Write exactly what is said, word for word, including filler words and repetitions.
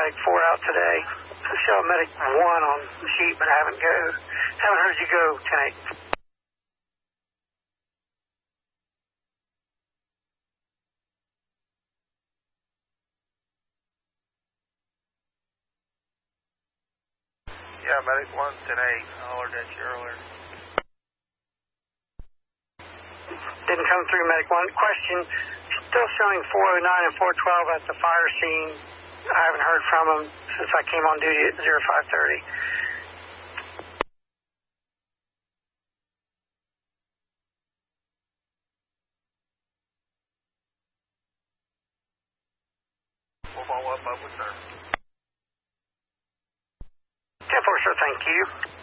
Medic four out today. I show Medic one on the sheet, but I haven't go. Haven't heard you go, ten eight. Yeah, Medic one, ten eight. I hollered at you earlier. Didn't come through, Medic one. Question, still showing four oh nine and four twelve at the fire scene. I haven't heard from them since I came on duty at zero five thirty. We'll follow up, up with her. ten four, sir, thank you.